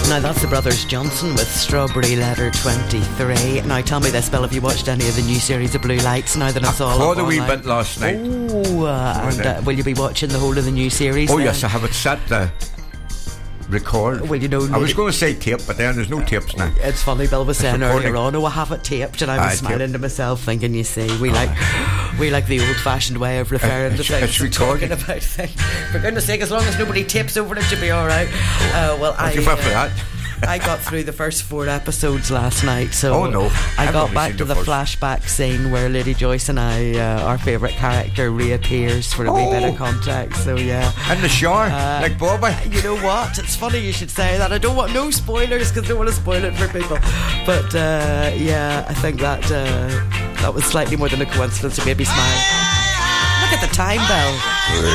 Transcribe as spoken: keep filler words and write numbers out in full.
Now that's the Brothers Johnson with Strawberry Letter twenty-three. Now tell me this, Bill, have you watched any of the new series of Blue Lights now that it's I all caught a wee online? bit last night. Oh, uh, and uh, will you be watching the whole of the new series? Oh then? yes, I have it set to record. Well, you know, I was going to say tape, but then there's no tapes now. It's funny, Bill was saying recording. earlier on, oh, I have it taped, and I was Aye, smiling tape. to myself thinking, you see, we like we like the old-fashioned way of referring to It's- things it's and talking recording. about things. For goodness sake, as long as nobody tapes over it, you'll be alright. Uh, well, I, Thank you for uh, that. I got through the first four episodes last night, so Oh, no. I I've got only back seen to the the first. flashback scene where Lady Joyce and I, uh, our favourite character, reappears for a wee bit of Oh. context, so yeah. In the shower, Uh, like Bobby. You know what? It's funny you should say that. I don't want no spoilers because I don't want to spoil it for people. But uh, yeah, I think that uh, that was slightly more than a coincidence. It made me smile. Look at the time, Bell.